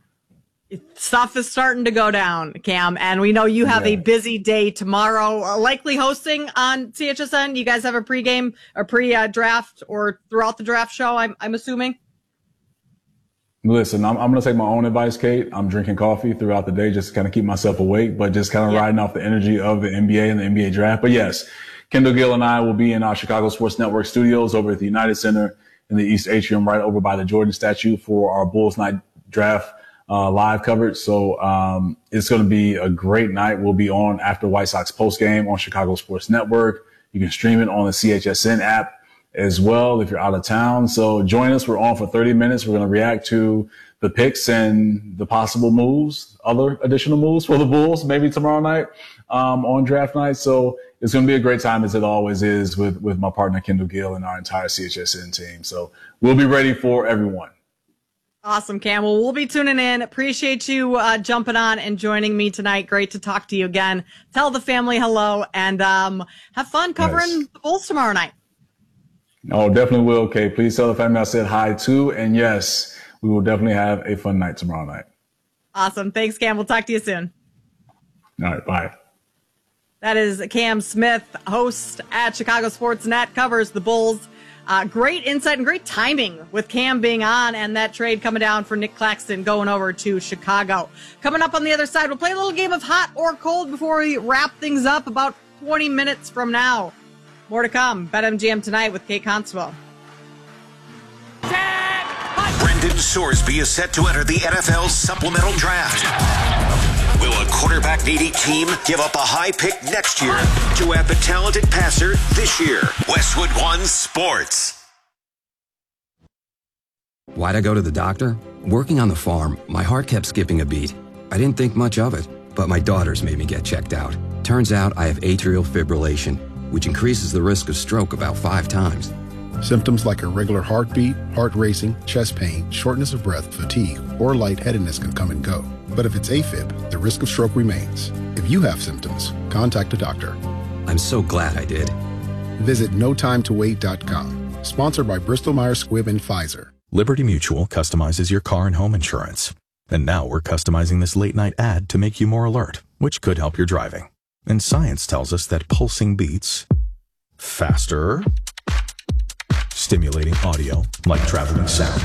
Stuff is starting to go down, Cam, and we know you have yeah. a busy day tomorrow, uh, likely hosting on C H S N. You guys have a pregame or pre-draft or throughout the draft show, I'm, I'm assuming? Listen, I'm, I'm going to take my own advice, Kate. I'm drinking coffee throughout the day just to kind of keep myself awake, but just kind of yeah. riding off the energy of the N B A and the N B A draft. But yes, Kendall Gill and I will be in our Chicago Sports Network studios over at the United Center in the East Atrium, right over by the Jordan statue, for our Bulls Night draft uh, live coverage. So um, it's going to be a great night. We'll be on after White Sox post game on Chicago Sports Network. You can stream it on the C H S N app as well if you're out of town. So join us. We're on for thirty minutes. We're going to react to the picks and the possible moves, other additional moves for the Bulls, maybe tomorrow night um, on draft night. So it's going to be a great time, as it always is, with, with my partner Kendall Gill and our entire C H S N team. So we'll be ready for everyone. Awesome, Cam. Well, we'll be tuning in. Appreciate you uh, jumping on and joining me tonight. Great to talk to you again. Tell the family hello, and um, have fun covering yes. the Bulls tomorrow night. Oh, definitely will, Kay. Please tell the family I said hi too. And yes, we will definitely have a fun night tomorrow night. Awesome. Thanks, Cam. We'll talk to you soon. All right. Bye. That is Cam Smith, host at Chicago Sports Net, covers the Bulls. Uh, great insight and great timing with Cam being on and that trade coming down for Nick Claxton going over to Chicago. Coming up on the other side, we'll play a little game of hot or cold before we wrap things up about twenty minutes from now. More to come. BetMGM Tonight with Kate Constable. Brendan Sorsby is set to enter the N F L supplemental draft. Will a quarterback-needy team give up a high pick next year to have a talented passer this year? Westwood One Sports. Why'd I go to the doctor? Working on the farm, my heart kept skipping a beat. I didn't think much of it, but my daughters made me get checked out. Turns out I have atrial fibrillation, which increases the risk of stroke about five times. Symptoms like irregular heartbeat, heart racing, chest pain, shortness of breath, fatigue, or lightheadedness can come and go. But if it's AFib, the risk of stroke remains. If you have symptoms, contact a doctor. I'm so glad I did. Visit no time to wait dot com. Sponsored by Bristol Myers Squibb and Pfizer. Liberty Mutual customizes your car and home insurance. And now we're customizing this late-night ad to make you more alert, which could help your driving. And science tells us that pulsing beats faster, stimulating audio like traveling sound,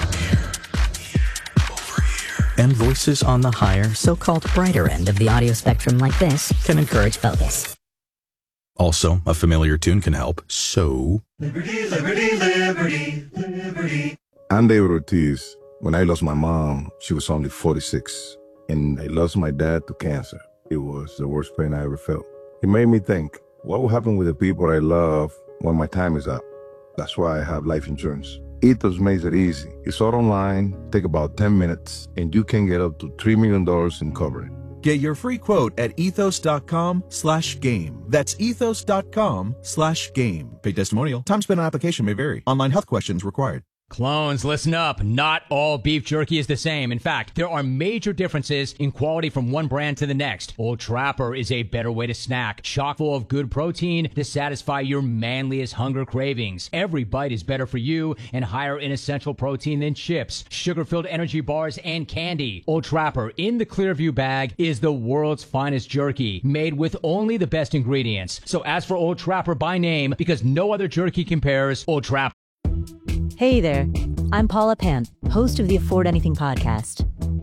and voices on the higher, so-called brighter end of the audio spectrum like this can encourage focus. Also, a familiar tune can help, so... Liberty, liberty, liberty, liberty. I'm David Ortiz. When I lost my mom, she was only forty-six, and I lost my dad to cancer. It was the worst pain I ever felt. It made me think, what will happen with the people I love when my time is up? That's why I have life insurance. Ethos makes it easy. It's all online, take about ten minutes, and you can get up to three million dollars in coverage. Get your free quote at ethos.com slash game. That's ethos.com slash game. Paid testimonial. Time spent on application may vary. Online health questions required. Clones, listen up. Not all beef jerky is the same. In fact, there are major differences in quality from one brand to the next. Old Trapper is a better way to snack, chock full of good protein to satisfy your manliest hunger cravings. Every bite is better for you and higher in essential protein than chips, sugar-filled energy bars, and candy. Old Trapper in the Clearview bag is the world's finest jerky, made with only the best ingredients. So ask for Old Trapper by name because no other jerky compares. Old Trapper. Hey there, I'm Paula Pan, host of the Afford Anything podcast.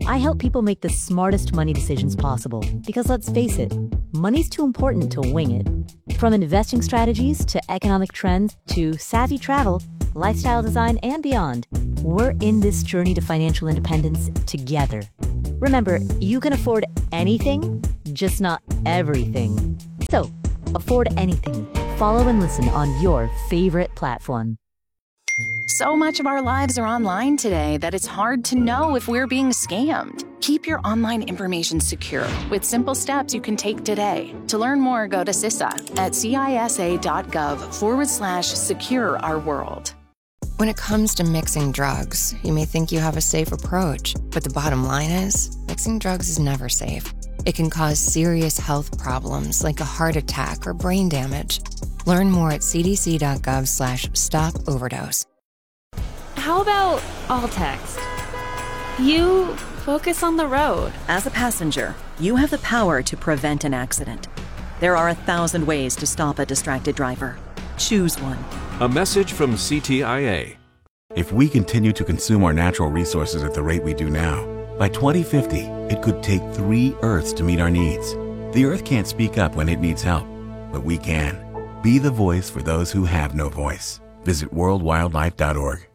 I help people make the smartest money decisions possible because, let's face it, money's too important to wing it. From investing strategies to economic trends to savvy travel, lifestyle design, and beyond, we're in this journey to financial independence together. Remember, you can afford anything, just not everything. So, afford anything. Follow and listen on your favorite platform. So much of our lives are online today that it's hard to know if we're being scammed. Keep your online information secure with simple steps you can take today. To learn more, go to C I S A at cisa.gov forward slash secure our world. When it comes to mixing drugs, you may think you have a safe approach, but the bottom line is, mixing drugs is never safe. It can cause serious health problems like a heart attack or brain damage. Learn more at cdc.gov slash stop overdose. How about all text? You focus on the road. As a passenger, you have the power to prevent an accident. There are a thousand ways to stop a distracted driver. Choose one. A message from C T I A. If we continue to consume our natural resources at the rate we do now, by twenty fifty, it could take three Earths to meet our needs. The Earth can't speak up when it needs help, but we can. Be the voice for those who have no voice. Visit world wildlife dot org.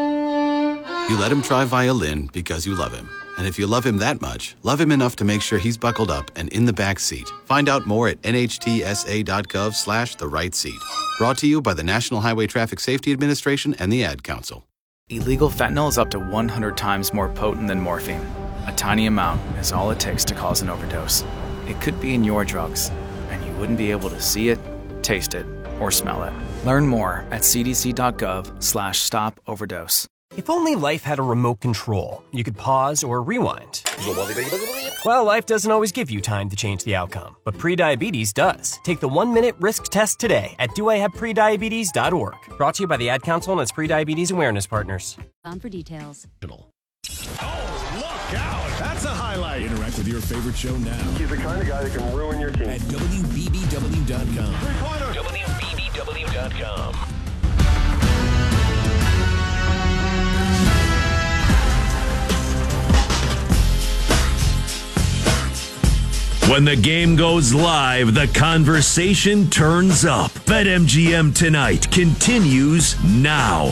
You let him try violin because you love him. And if you love him that much, love him enough to make sure he's buckled up and in the back seat. Find out more at nhtsa.gov slash the right seat. Brought to you by the National Highway Traffic Safety Administration and the Ad Council. Illegal fentanyl is up to one hundred times more potent than morphine. A tiny amount is all it takes to cause an overdose. It could be in your drugs, and you wouldn't be able to see it, taste it, or smell it. Learn more at cdc.gov slash stop overdose. If only life had a remote control, you could pause or rewind. Well, life doesn't always give you time to change the outcome, but prediabetes does. Take the one-minute risk test today at do I have prediabetes dot org. Brought to you by the Ad Council and its prediabetes awareness partners. On for details. Oh, look out! That's a highlight. Interact with your favorite show now. He's the kind of guy that can ruin your team. At W B B W dot com. W B B W dot com. When the game goes live, the conversation turns up. BetMGM Tonight continues now.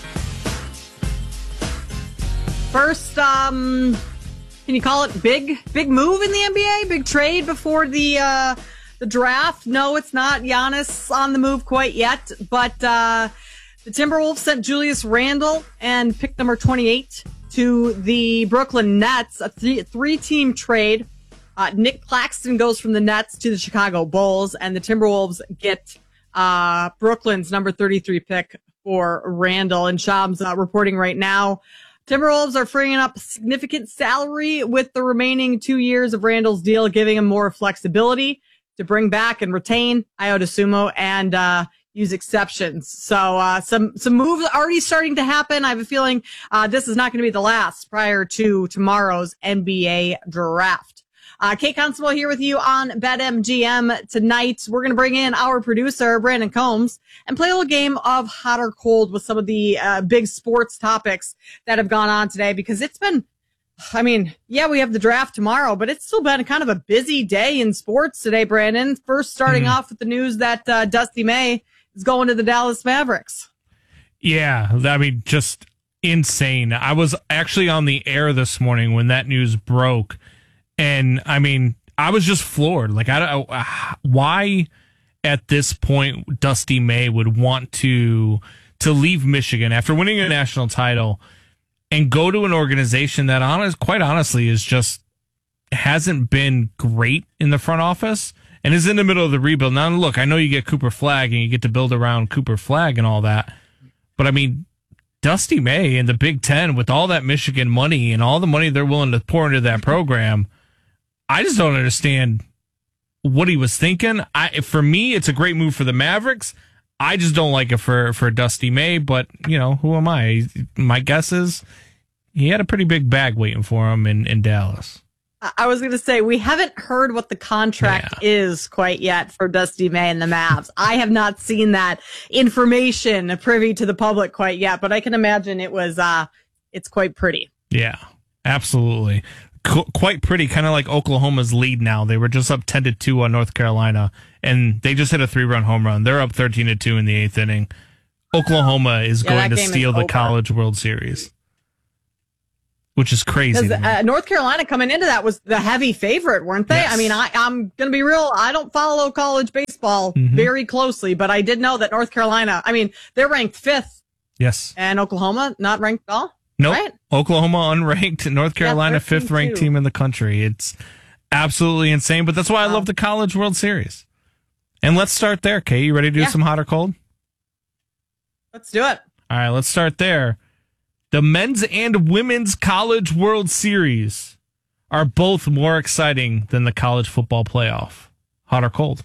First, um, can you call it big, big move in the N B A? Big trade before the uh, the draft? No, it's not. Giannis on the move quite yet, but uh, the Timberwolves sent Julius Randle and pick number twenty-eight to the Brooklyn Nets, a th- three-team trade. Uh, Nick Claxton goes from the Nets to the Chicago Bulls, and the Timberwolves get uh, Brooklyn's number thirty-three pick for Randle. And Shams uh, reporting right now, Timberwolves are freeing up significant salary with the remaining two years of Randle's deal, giving him more flexibility to bring back and retain Ayo Dosunmu and uh, use exceptions. So uh, some some moves already starting to happen. I have a feeling uh, this is not going to be the last prior to tomorrow's N B A draft. Uh, Kate Constable here with you on BetMGM tonight. We're going to bring in our producer, Brandon Combs, and play a little game of hot or cold with some of the uh, big sports topics that have gone on today, because it's been, I mean, yeah, we have the draft tomorrow, but it's still been kind of a busy day in sports today, Brandon. First, starting mm. off with the news that uh, Dusty May is going to the Dallas Mavericks. Yeah, I mean, just insane. I was actually on the air this morning when that news broke. And I mean, I was just floored. Like, I don't know why at this point Dusty May would want to to leave Michigan after winning a national title and go to an organization that, honest, quite honestly, is just hasn't been great in the front office and is in the middle of the rebuild. Now, look, I know you get Cooper Flagg and you get to build around Cooper Flagg and all that, but I mean, Dusty May in the Big Ten with all that Michigan money and all the money they're willing to pour into that program, I just don't understand what he was thinking. I, for me, it's a great move for the Mavericks. I just don't like it for, for Dusty May, but, you know, who am I? My guess is he had a pretty big bag waiting for him in, in Dallas. I was going to say, we haven't heard what the contract yeah. is quite yet for Dusty May and the Mavs. I have not seen that information privy to the public quite yet, but I can imagine it was, uh, it's quite pretty. Yeah, absolutely. qu- quite pretty, kind of like Oklahoma's lead now. They were just up ten to two on North Carolina, and they just hit a three-run home run. They're up thirteen to two in the eighth inning. Oklahoma is yeah, going to steal the over. College World Series, which is crazy. Uh, North Carolina coming into that was the heavy favorite, weren't they? Yes. I mean, I, I'm going to be real. I don't follow college baseball mm-hmm. very closely, but I did know that North Carolina, I mean, they're ranked fifth. Yes. And Oklahoma, not ranked at all? Nope. Right? Oklahoma unranked. North Carolina, yeah, fifth ranked team in the country. It's absolutely insane, but that's why I wow. love the College World Series. And let's start there, Kay. You ready to do yeah. some hot or cold? Let's do it. All right, let's start there. The men's and women's College World Series are both more exciting than the college football playoff. Hot or cold?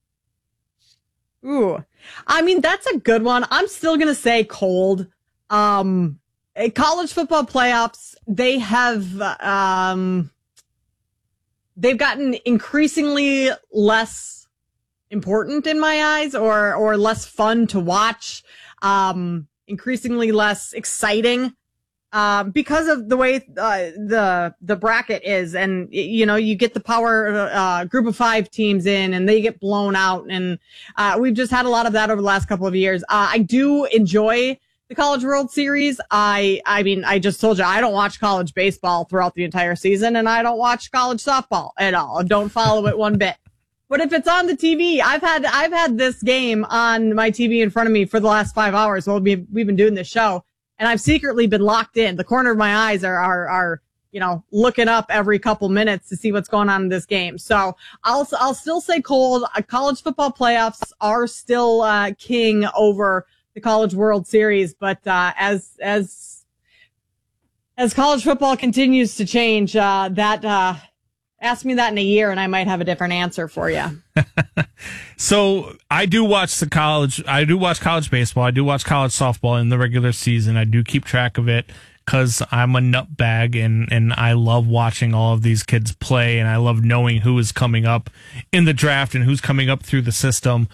Ooh, I mean, that's a good one. I'm still going to say cold. Um, college football playoffs, they have, um, they've gotten increasingly less important in my eyes, or, or less fun to watch. Um, increasingly less exciting, uh, because of the way, uh, the, the bracket is. And, you know, you get the power, uh, group of five teams in and they get blown out. And, uh, we've just had a lot of that over the last couple of years. Uh, I do enjoy the College World Series. I, I mean, I just told you, I don't watch college baseball throughout the entire season, and I don't watch college softball at all. I don't follow it one bit. But if it's on the T V, I've had I've had this game on my T V in front of me for the last five hours while we've, we've been doing this show, and I've secretly been locked in. The corner of my eyes are are are you know looking up every couple minutes to see what's going on in this game. So I'll I'll still say cold. Uh, college football playoffs are still uh, king over the College World Series, but uh, as as as college football continues to change, uh, that. Uh, Ask me that in a year and I might have a different answer for you. So I do watch the college. I do watch college baseball. I do watch college softball in the regular season. I do keep track of it because I'm a nutbag and, and I love watching all of these kids play, and I love knowing who is coming up in the draft and who's coming up through the system.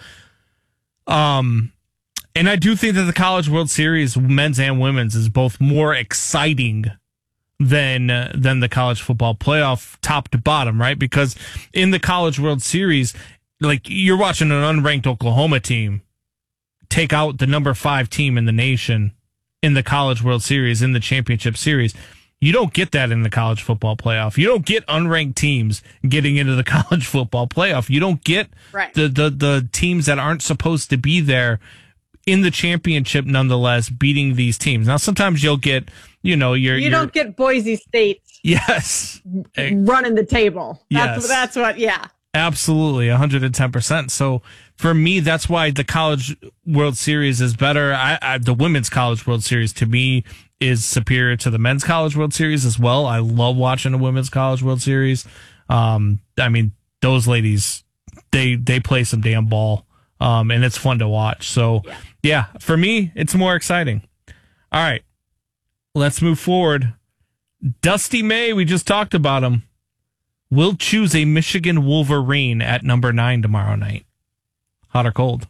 Um, and I do think that the College World Series, men's and women's, is both more exciting than uh, than the college football playoff, top to bottom, right? Because in the College World Series, like, you're watching an unranked Oklahoma team take out the number five team in the nation in the College World Series, in the championship series. You don't get that in the college football playoff. You don't get unranked teams getting into the college football playoff. You don't get right. the, the, the teams that aren't supposed to be there in the championship, nonetheless, beating these teams. Now, sometimes you'll get, you know, you're, you you're, don't get Boise State. Yes. Running the table. That's, Yes. that's what, yeah. Absolutely, one hundred ten percent. So for me, that's why the College World Series is better. I, I, the Women's College World Series, to me, is superior to the Men's College World Series as well. I love watching the Women's College World Series. Um, I mean, those ladies, they they play some damn ball, um, and it's fun to watch. So, yeah. yeah, for me, it's more exciting. All right, let's move forward. Dusty May, we just talked about him. We'll choose a Michigan Wolverine at number nine tomorrow night. Hot or cold?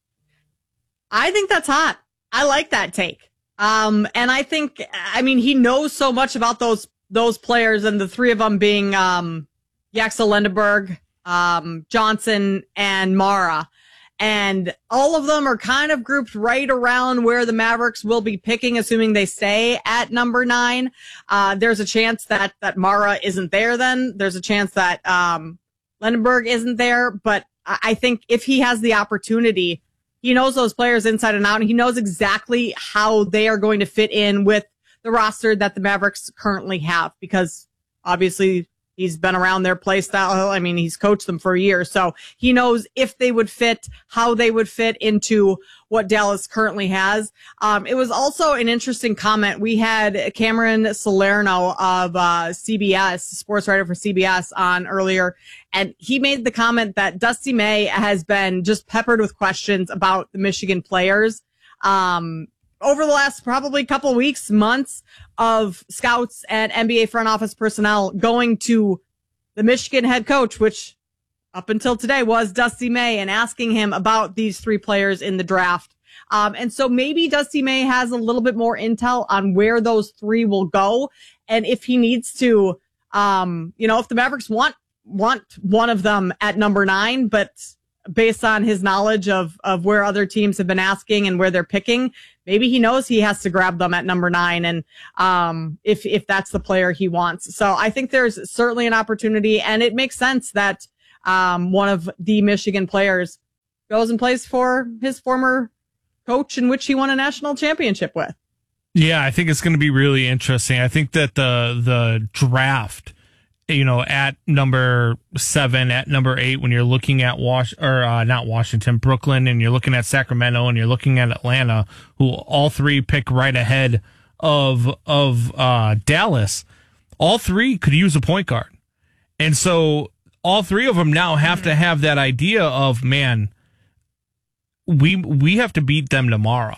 I think that's hot. I like that take. Um, and I think, I mean, he knows so much about those those players, and the three of them being um, Yaxel Lindenberg, um, Johnson, and Mara. And all of them are kind of grouped right around where the Mavericks will be picking, assuming they stay at number nine. Uh, there's a chance that, that Mara isn't there then. There's a chance that, um, Lindenberg isn't there. But I think if he has the opportunity, he knows those players inside and out, and he knows exactly how they are going to fit in with the roster that the Mavericks currently have, because obviously he's been around their play style. I mean, he's coached them for a year, so he knows if they would fit, how they would fit into what Dallas currently has. Um, it was also an interesting comment. We had Cameron Salerno of uh, C B S, sports writer for C B S, on earlier, and he made the comment that Dusty May has been just peppered with questions about the Michigan players. Um, over the last probably couple weeks, months, of scouts and N B A front office personnel going to the Michigan head coach, which up until today was Dusty May, and asking him about these three players in the draft. Um, and so maybe Dusty May has a little bit more intel on where those three will go, and if he needs to um, you know, if the Mavericks want want one of them at number nine, but based on his knowledge of of where other teams have been asking and where they're picking, maybe he knows he has to grab them at number nine. And um, if if that's the player he wants, so I think there's certainly an opportunity, and it makes sense that um, one of the Michigan players goes and plays for his former coach, in which he won a national championship with. Yeah, I think it's going to be really interesting. I think that the the draft, you know, at number seven, at number eight, when you're looking at Wash or uh, not Washington, Brooklyn, and you're looking at Sacramento, and you're looking at Atlanta, who all three pick right ahead of of uh, Dallas, all three could use a point guard, and so all three of them now have to have that idea of, man, we we have to beat them tomorrow.